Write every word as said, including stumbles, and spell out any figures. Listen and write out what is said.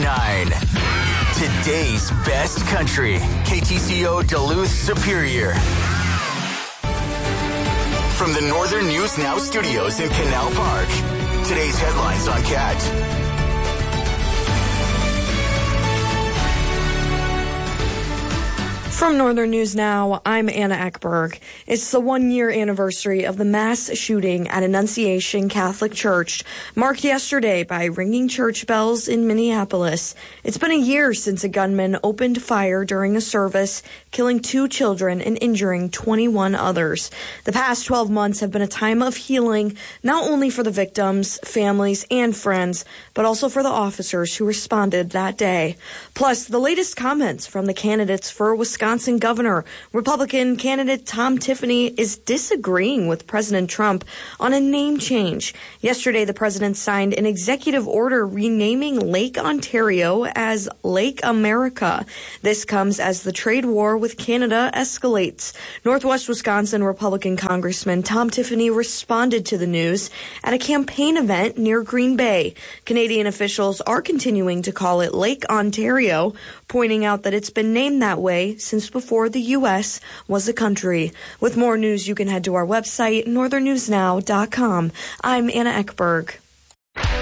nine. Today's best country. K T C O Duluth Superior. From the Northern News Now studios in Canal Park. Today's headlines on Cat. From Northern News Now, I'm Anna Eckberg. It's the one-year anniversary of the mass shooting at Annunciation Catholic Church, marked yesterday by ringing church bells in Minneapolis. It's been a year since a gunman opened fire during a service, killing two children and injuring twenty-one others. The past twelve months have been a time of healing, not only for the victims, families, and friends, but also for the officers who responded that day. Plus, the latest comments from the candidates for Wisconsin Wisconsin governor. Republican candidate Tom Tiffany is disagreeing with President Trump on a name change. Yesterday, the president signed an executive order renaming Lake Ontario as Lake America. This comes as the trade war with Canada escalates. Northwest Wisconsin Republican Congressman Tom Tiffany responded to the news at a campaign event near Green Bay. Canadian officials are continuing to call it Lake Ontario, pointing out that it's been named that way since before the U S was a country. With more news, you can head to our website, northern news now dot com. I'm Anna Eckberg.